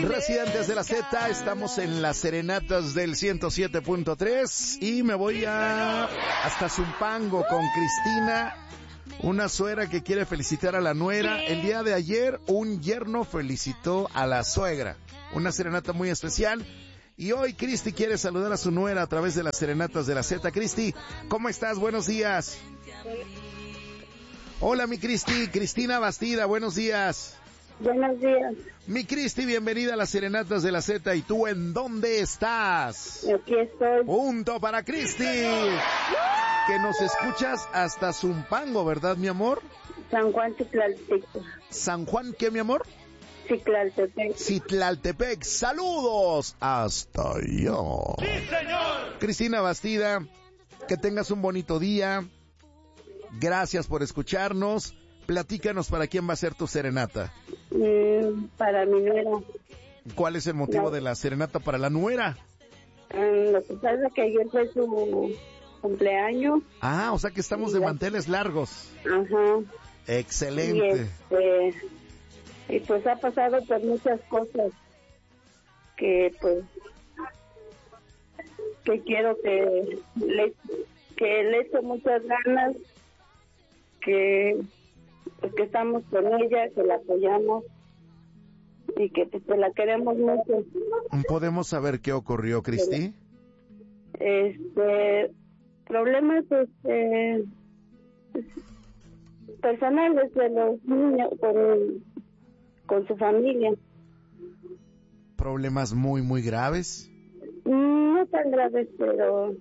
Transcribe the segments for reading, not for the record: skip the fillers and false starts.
Residentes de la Z, estamos en las serenatas del 107.3 y me voy hasta Zumpango con Cristina, una suegra que quiere felicitar a la nuera. El día de ayer un yerno felicitó a la suegra, una serenata muy especial. Y hoy Cristi quiere saludar a su nuera a través de las serenatas de la Z. Cristi, ¿cómo estás? Buenos días. Hola mi Cristi, Cristina Bastida, buenos días. Buenos días. Mi Cristi, bienvenida a las serenatas de la Z. ¿Y tú en dónde estás? Aquí estoy. Punto para Cristi, que nos escuchas hasta Zumpango, ¿verdad, mi amor? San Juan Citlaltepec. ¿San Juan qué, mi amor? Citlaltepec. Citlaltepec. Saludos hasta allá. ¡Sí, señor! Cristina Bastida, que tengas un bonito día. Gracias por escucharnos. Platícanos para quién va a ser tu serenata. Para mi nuera. ¿Cuál es el motivo de la serenata para la nuera? Lo que pasa es que ayer fue su cumpleaños. Ah, o sea que estamos de manteles largos. Ajá. Excelente. Y pues ha pasado por muchas cosas que pues que quiero que le eche muchas ganas, que estamos con ella, que la apoyamos y que pues la queremos mucho. ¿Podemos saber qué ocurrió, Cristi? Problemas personales de los niños con su familia. ¿Problemas muy, muy graves? No tan graves, pero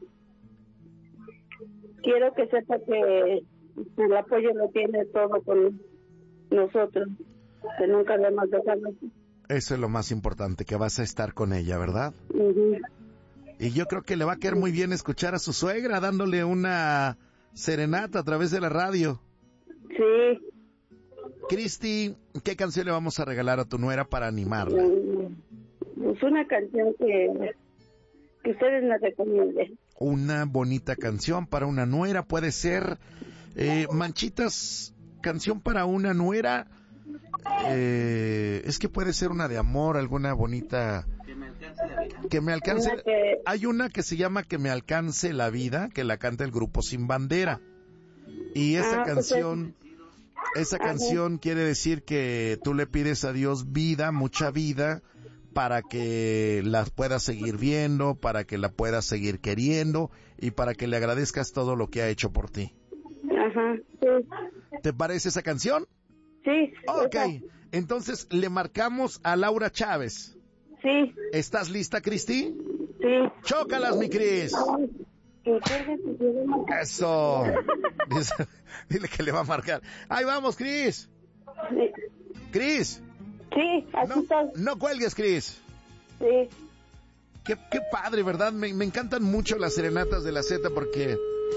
quiero que sepa que el apoyo lo tiene todo con nosotros, que nunca le hemos dejado. Eso es lo más importante, que vas a estar con ella, ¿verdad? Uh-huh. Y yo creo que le va a caer muy bien escuchar a su suegra dándole una serenata a través de la radio. Sí. Cristi, ¿qué canción le vamos a regalar a tu nuera para animarla? Pues una canción que ustedes me recomienden. Una bonita canción para una nuera puede ser Manchitas, canción para una nuera. Es que puede ser una de amor, alguna bonita. Que me alcance. Hay una que se llama Que me alcance la vida, que la canta el grupo Sin Bandera. Y esa canción, canción quiere decir que tú le pides a Dios vida, mucha vida, para que la puedas seguir viendo, para que la puedas seguir queriendo y para que le agradezcas todo lo que ha hecho por ti. Ajá, sí. ¿Te parece esa canción? Sí. Ok, esa. entonces le marcamos a Laura Chávez. Sí. ¿Estás lista, Cristi? Sí. ¡Chócalas, mi Cris! Eso. Dile que le va a marcar. Ahí vamos, Cris. Sí. Cris. Sí, aquí estoy. No cuelgues, Cris. Sí. Qué padre, ¿verdad? Me encantan mucho las serenatas de la Z porque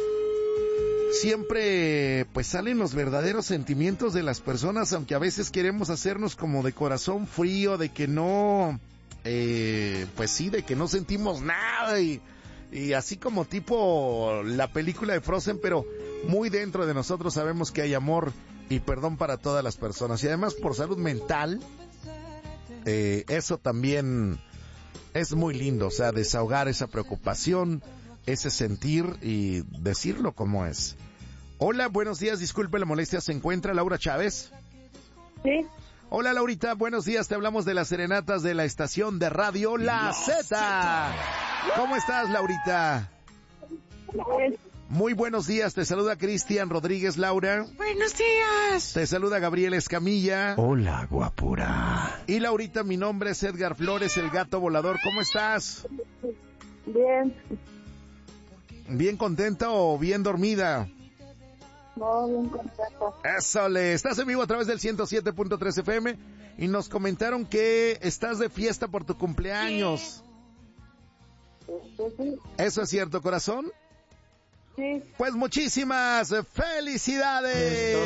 siempre pues salen los verdaderos sentimientos de las personas, aunque a veces queremos hacernos como de corazón frío, de que no, pues sí, de que no sentimos nada y así como tipo la película de Frozen, pero muy dentro de nosotros sabemos que hay amor y perdón para todas las personas. Y además por salud mental, eso también es muy lindo, o sea, desahogar esa preocupación, ese sentir y decirlo como es. Hola, buenos días, disculpe la molestia, ¿se encuentra Laura Chávez? Sí. Hola Laurita, buenos días, te hablamos de las serenatas de la estación de radio La Z. ¿Cómo estás, Laurita? Bien. Muy buenos días, te saluda Cristian Rodríguez, Laura. Buenos días. Te saluda Gabriel Escamilla. Hola, guapura. Y Laurita, mi nombre es Edgar Flores, el gato volador, ¿cómo estás? Bien. ¿Bien contenta o bien dormida? No, bien contento. Eso, estás en vivo a través del 107.3 FM y nos comentaron que estás de fiesta por tu cumpleaños. Sí. ¿Eso es cierto, corazón? Sí. Pues muchísimas felicidades.